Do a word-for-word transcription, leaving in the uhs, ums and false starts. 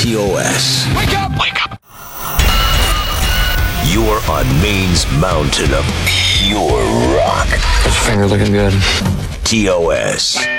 T O S. Wake up! Wake up! You're on Maine's mountain of pure rock. His finger looking good. T O S.